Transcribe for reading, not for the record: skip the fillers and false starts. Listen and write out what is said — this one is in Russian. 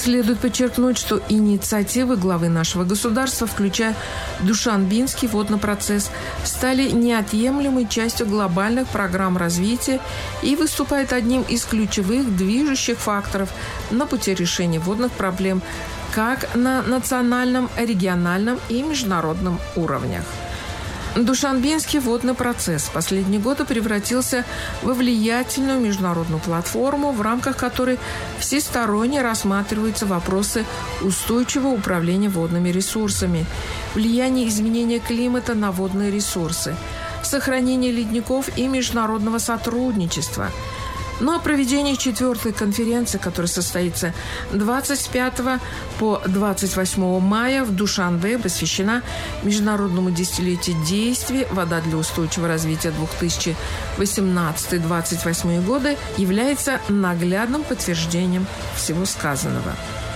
Следует подчеркнуть, что инициативы главы нашего государства, включая Душанбинский водный процесс, стали неотъемлемой частью глобальных программ развития и выступают одним из ключевых движущих факторов на пути решения водных проблем как на национальном, региональном и международном уровнях. Душанбинский водный процесс в последние годы превратился во влиятельную международную платформу, в рамках которой всесторонне рассматриваются вопросы устойчивого управления водными ресурсами, влияние изменения климата на водные ресурсы, сохранение ледников и международного сотрудничества. Но проведение 4-й конференции, которая состоится 25 по 28 мая в Душанбе, посвящена Международному десятилетию действий «Вода для устойчивого развития 2018-2028 годы», является наглядным подтверждением всего сказанного.